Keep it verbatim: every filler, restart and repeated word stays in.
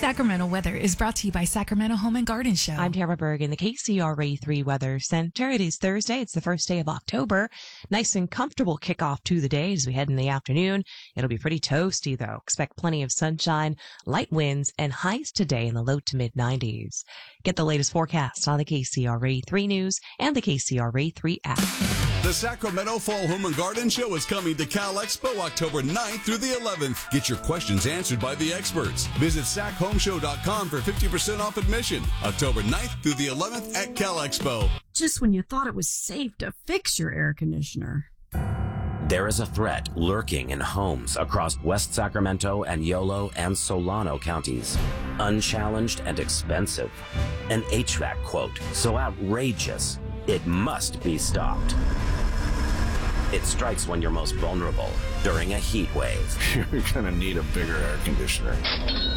Sacramento weather is brought to you by Sacramento Home and Garden Show. I'm Tara Berg in the K C R A three Weather Center. It is Thursday. It's the first day of October. Nice and comfortable kickoff to the day as we head in the afternoon. It'll be pretty toasty, though. Expect plenty of sunshine, light winds, and highs today in the low to mid nineties. Get the latest forecast on the K C R A three News and the K C R A three app. The Sacramento Fall Home and Garden Show is coming to Cal Expo October ninth through the eleventh. Get your questions answered by the experts. Visit sac home show dot com for fifty percent off admission. October ninth through the eleventh at Cal Expo. Just when you thought it was safe to fix your air conditioner. There is a threat lurking in homes across West Sacramento and Yolo and Solano counties. Unchallenged and expensive. An H V A C quote so outrageous, it must be stopped. It strikes when you're most vulnerable during a heat wave. You're gonna need a bigger air conditioner.